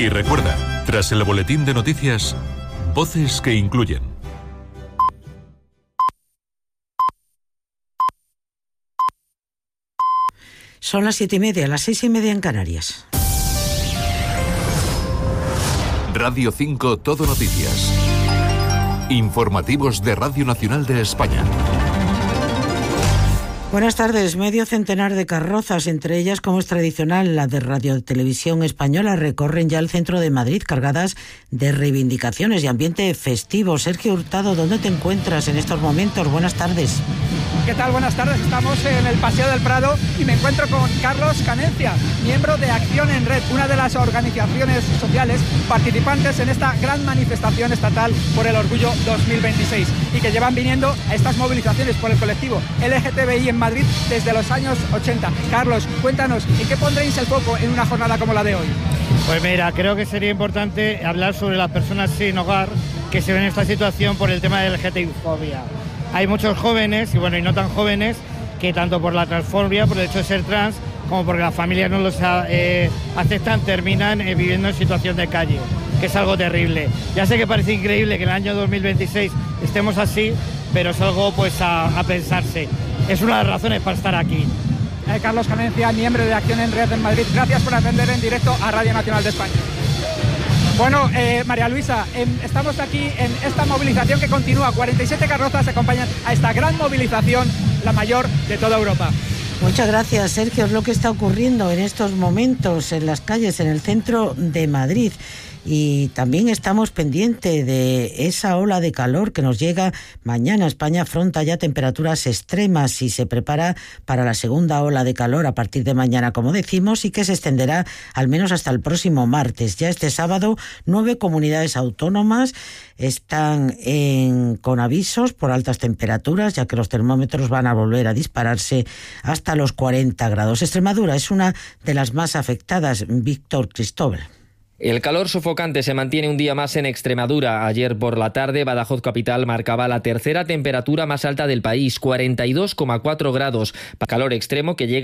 Y recuerda, tras el boletín de noticias, voces que incluyen. Son las 7:30, las 6:30 en Canarias. Radio 5 Todo Noticias. Informativos de Radio Nacional de España. Buenas tardes. Medio centenar de carrozas, entre ellas, como es tradicional, la de Radio Televisión Española, recorren ya el centro de Madrid, cargadas de reivindicaciones y ambiente festivo. Sergio Hurtado, ¿dónde te encuentras en estos momentos? Buenas tardes. ¿Qué tal? Buenas tardes. Estamos en el Paseo del Prado y me encuentro con Carlos Canencia, miembro de Acción en Red, una de las organizaciones sociales participantes en esta gran manifestación estatal por el Orgullo 2026 y que llevan viniendo a estas movilizaciones por el colectivo LGTBI en Madrid desde los años 80. Carlos, cuéntanos, ¿en qué pondréis el foco en una jornada como la de hoy? Pues mira, creo que sería importante hablar sobre las personas sin hogar que se ven en esta situación por el tema de la LGTBI-fobia. Hay muchos jóvenes, y no tan jóvenes, que tanto por la transfobia, por el hecho de ser trans, como porque las familias no los aceptan, terminan viviendo en situación de calle, que es algo terrible. Ya sé que parece increíble que en el año 2026 estemos así, pero es algo a pensarse. Es una de las razones para estar aquí. Carlos Canencia, miembro de Acción en Red en Madrid, gracias por atender en directo a Radio Nacional de España. Bueno, María Luisa, estamos aquí en esta movilización que continúa. 47 carrozas acompañan a esta gran movilización, la mayor de toda Europa. Muchas gracias, Sergio. Es lo que está ocurriendo en estos momentos en las calles, en el centro de Madrid. Y también estamos pendientes de esa ola de calor que nos llega mañana. España afronta ya temperaturas extremas y se prepara para la segunda ola de calor a partir de mañana, como decimos, y que se extenderá al menos hasta el próximo martes. Ya este sábado, 9 comunidades autónomas están con avisos por altas temperaturas, ya que los termómetros van a volver a dispararse hasta los 40 grados. Extremadura es una de las más afectadas. Víctor Cristóbal. El calor sofocante se mantiene un día más en Extremadura. Ayer por la tarde, Badajoz capital marcaba la tercera temperatura más alta del país, 42,4 grados. Calor extremo que llega